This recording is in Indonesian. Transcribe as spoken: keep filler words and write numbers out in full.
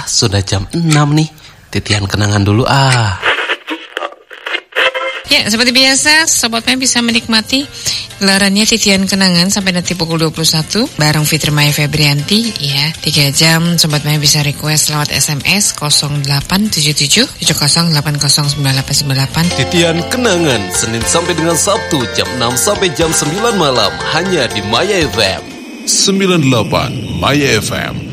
Ah, sudah jam enam nih. Titian kenangan dulu ah. Ya, seperti biasa, Sobat Maya bisa menikmati gelarannya Titian Kenangan sampai nanti pukul dua puluh satu bareng Fitri Maya Febrianti ya. tiga jam Sobat Maya bisa request lewat S M S nol delapan tujuh tujuh tujuh nol delapan nol sembilan delapan sembilan delapan. Titian Kenangan Senin sampai dengan Sabtu jam enam sampai jam sembilan malam hanya di Maya F M. sembilan puluh delapan Maya F M.